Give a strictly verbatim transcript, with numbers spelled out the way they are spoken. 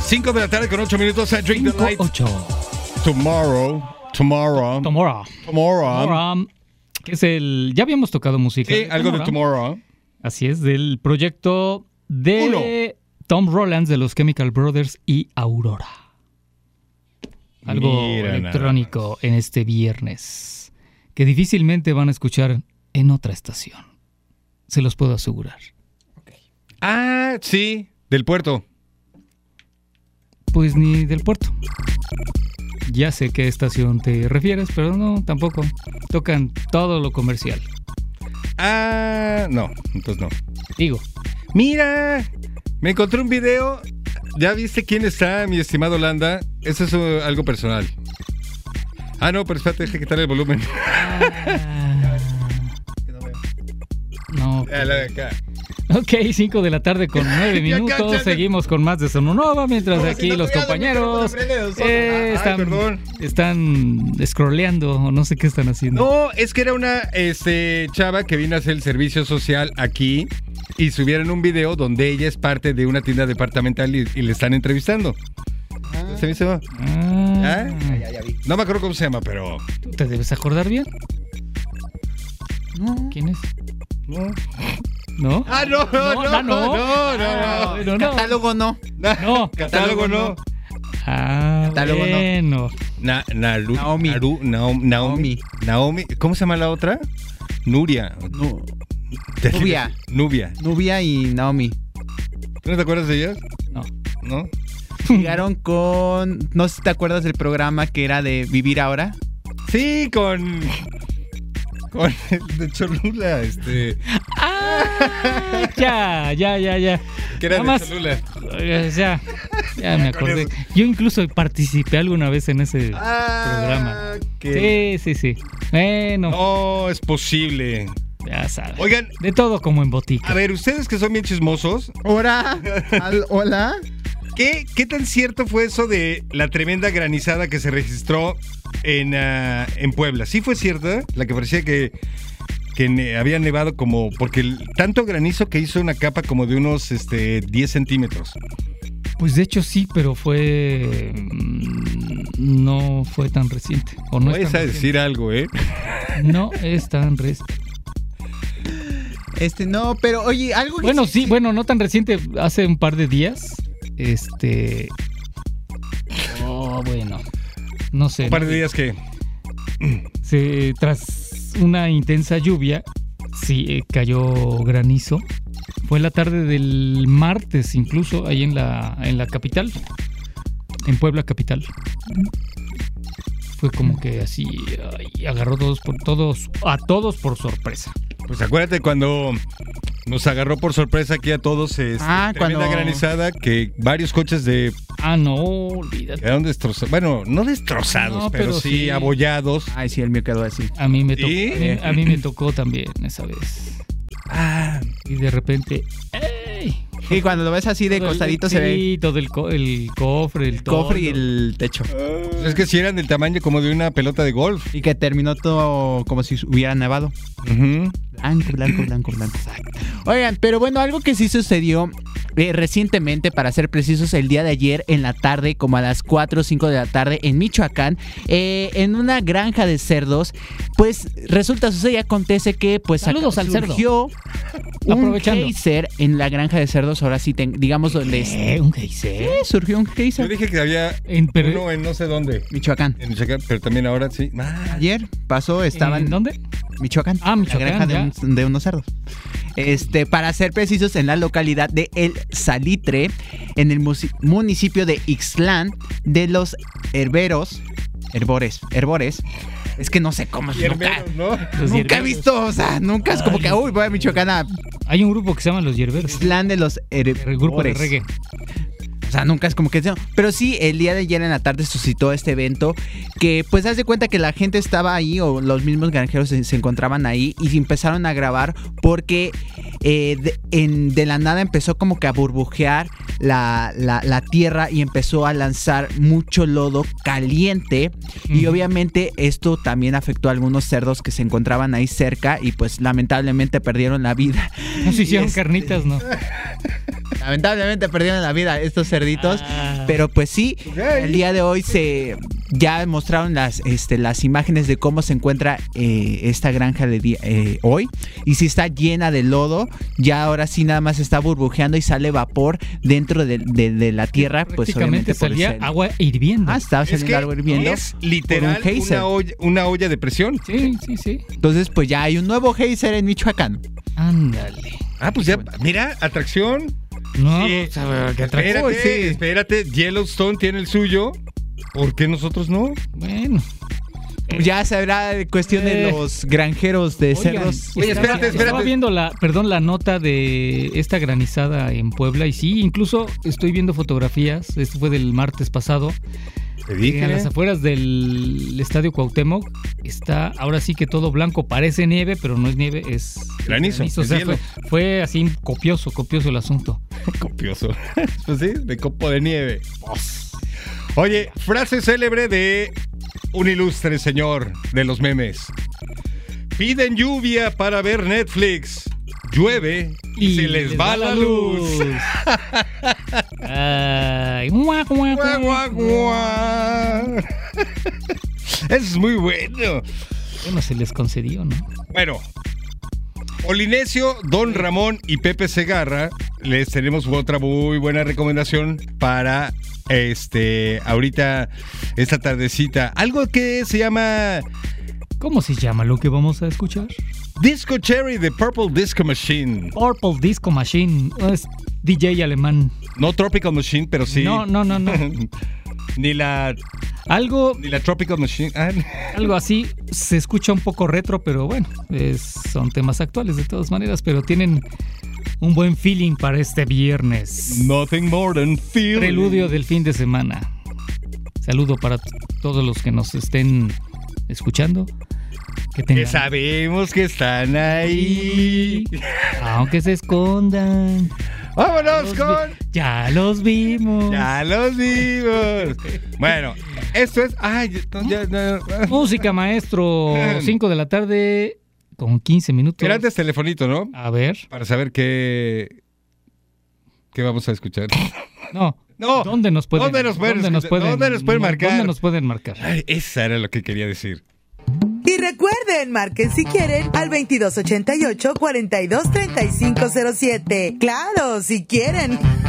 cinco de la tarde con ocho minutos a Drink the Light. ocho. Tomorrow, tomorrow, Tomorrow. tomorrow. Tomorrow. Que es el... Ya habíamos tocado música. Sí, algo de Tomorrow. Así es, del proyecto de Uno. Tom Rollins de los Chemical Brothers y Aurora. Algo Mira, electrónico en este viernes que difícilmente van a escuchar en otra estación. Se los puedo asegurar. Ah, sí, del puerto. Pues ni del puerto. Ya sé qué estación te refieres, pero no, tampoco. Tocan todo lo comercial. Ah, no, entonces no. Digo. Mira, me encontré un video. ¿Ya viste quién está, mi estimado Landa? Eso es uh, algo personal. Ah, no, pero espérate, deja quitarle el volumen. Ah, no. Ah, la de acá. Ok, cinco de la tarde con nueve Ya minutos. cállate. Seguimos con más de Sononova, mientras Como aquí si no los tuviera compañeros el micrófono prende de nosotros. eh, Ay, están, perdón. están scrolleando o no sé qué están haciendo. No, es que era una este, chava que vino a hacer el servicio social aquí y subieron un video donde ella es parte de una tienda departamental y, y le están entrevistando. Ah. ¿Se me hizo? Ah, ¿Ah? Ya, ya vi. No me acuerdo cómo se llama, pero... ¿Tú te debes acordar bien? No. ¿Quién es? No. ¿No? Ah, no, no, no, no, no, no, Ah, no. no, no. Catálogo no. No. Catálogo no. Ah, Catálogo no. bueno. Na, Naru- Naomi. Naru- Naom- Naomi. Naomi. ¿Cómo se llama la otra? Nuria. No. Nubia. Nubia. Nubia y Naomi. ¿Tú no te acuerdas de ellas? No. ¿No? Llegaron con... No sé si te acuerdas del programa que era de Vivir Ahora. Sí, con... Con el de Cholula, este... Ah, ya, ya, ya, ya. Que era Nada de más- Cholula. Eh, Ya, ya me Con acordé. eso. Yo incluso participé alguna vez en ese Ah, programa. que- Sí, sí, sí. Bueno, No, es posible. ya sabes. Oigan, De todo como en botica. a ver, ustedes que son bien chismosos, Hola. Al- Hola. ¿qué, ¿qué tan cierto fue eso de la tremenda granizada que se registró en, ah, en Puebla? ¿Sí fue cierta? La que parecía que, que ne- había nevado como... Porque el, tanto granizo que hizo una capa como de unos este, diez centímetros. Pues de hecho sí, pero fue... mm, No fue tan reciente. O no, es Puedes tan a reciente. decir algo, ¿eh? No es tan reciente. Este, no, pero oye, algo que Bueno, sí, bueno, no tan reciente. Hace un par de días. Este... Oh, bueno. No sé. Un par de días que... Se, tras una intensa lluvia, sí, eh, cayó granizo. Fue la tarde del martes, incluso, ahí en la, en la capital, en Puebla capital. Fue como que así, ay, agarró todos por todos, a todos por sorpresa. Pues acuérdate cuando nos agarró por sorpresa aquí a todos este, Ah, tremenda cuando- granizada que varios coches de Ah, no, olvídate. quedaron destrozados. Bueno, no destrozados, No, pero, pero sí, sí. abollados. Ay, sí, el mío quedó así. A mí me tocó, ¿Sí? a mí, a mí me tocó también esa vez. Ah, Y de repente, ¡ey! Y cuando lo ves así de Todo el- costadito se ve sí, todo el, co- el cofre, el el cofre y toldo. el techo. es que si eran del tamaño como de una pelota de golf. Y que terminó todo como si hubiera nevado. Ujú. Blanco, blanco, blanco, blanco. Oigan, pero bueno, algo que sí sucedió eh, recientemente, para ser precisos, el día de ayer en la tarde, como a las cuatro o cinco de la tarde, en Michoacán, eh, en una granja de cerdos, pues resulta, sucede y acontece que pues Saludos acá al cerdo. surgió un Aprovechando. geyser en la granja de cerdos, ahora sí, ten- digamos donde es. ¿Qué? ¿Un geyser? Sí, surgió un Yo geyser. dije que había En, pero- uno en no sé dónde. Michoacán. En Michoacán, pero también ahora sí. Ah, Ayer pasó, estaban ¿En dónde? Michoacán. Ah, Michoacán, La granja de, ya. un- de unos cerdos. Este, para ser precisos, en la localidad de El Salitre, en el musi- municipio de Ixtlán, de los herberos, herbores, herbores. Es que no sé cómo es. y Nunca, hermeros, ¿no? Los nunca he hierberos. visto, o sea, nunca es como Ay, que, uy, voy a Michoacán a Hay un grupo que se llama Los Hierberos. Ixtlán de los El grupo de herbores. reggae. O sea, nunca es como que... Pero sí, el día de ayer en la tarde suscitó este evento que pues haz de cuenta que la gente estaba ahí o los mismos granjeros se, se encontraban ahí y empezaron a grabar porque eh, de, en, de la nada empezó como que a burbujear la, la, la tierra y empezó a lanzar mucho lodo caliente y Ujú. obviamente esto también afectó a algunos cerdos que se encontraban ahí cerca y pues lamentablemente perdieron la vida. No se hicieron Y este- carnitas, ¿no? lamentablemente perdieron la vida estos cerditos. Ah. Pero pues sí, el día de hoy se ya mostraron las, este, las imágenes de cómo se encuentra eh, esta granja de día, eh, hoy. Y sí está llena de lodo. Ya ahora sí nada más está burbujeando y sale vapor dentro de, de, de la tierra. Pues prácticamente obviamente por salía el- agua hirviendo. Ah, estaba Es saliendo que algo hirviendo. es literal por un geyser. una olla, una olla de presión. Sí, sí, sí. Entonces pues ya hay un nuevo geyser en Michoacán. Ándale. Ah, pues ya, mira, atracción. No, Sí. pues, a ver, ¿qué atracó? Espérate, Sí. espérate, Yellowstone tiene el suyo. ¿Por qué nosotros no? Bueno. Ya se habrá de cuestión de Eh. los granjeros de Oigan, cerdos. Oye, estaba- espérate, espérate. Estaba viendo la, perdón, la nota de esta granizada en Puebla y sí, incluso estoy viendo fotografías, esto fue del martes pasado, Te eh, dije. a las afueras del Estadio Cuauhtémoc, está ahora sí que todo blanco, parece nieve, pero no es nieve, es Granizo, O es sea, hielo. fue, fue así copioso, copioso el asunto. Copioso. Pues sí, de copo de nieve. Oye, frase célebre de un ilustre señor de los memes. Piden lluvia para ver Netflix. Llueve y, se les, va la luz. Ay, guau, guau, Guau, guau. guau, guau. Eso es muy bueno. Bueno, se les concedió, ¿no? Bueno, Polinesio, Don Ramón y Pepe Segarra, les tenemos otra muy buena recomendación para este ahorita, esta tardecita. Algo que se llama ¿Cómo se llama lo que vamos a escuchar? Disco Cherry de Purple Disco Machine. Purple Disco Machine. Es D J alemán. No Tropical Machine, pero sí. No, no, no, no. ni la Algo, ni la Tropical Machine. Ah, algo así se escucha un poco retro, pero bueno, es- son temas actuales de todas maneras, pero tienen un buen feeling para este viernes. Nothing more than feeling. Preludio del fin de semana. Saludo para t- todos los que nos estén escuchando. Que Que tengan, sabemos que están ahí. aunque se escondan. Vámonos Los vi- con. Ya los vimos. Ya los vimos. Bueno, esto es. Ay, ya, ya, ya. Música, maestro. cinco de la tarde con quince minutos. Era antes telefonito, ¿no? A ver. Para saber qué. ¿Qué vamos a escuchar? No. No. ¿Dónde nos pueden, ¿Dónde nos pueden escuchar? ¿Dónde nos pueden marcar? ¿Dónde nos pueden marcar? Ay, esa era lo que quería decir. Y recuerden, marquen si quieren al veintidós ochenta y ocho, cuarenta y dos, treinta y cinco cero siete. Claro, si quieren.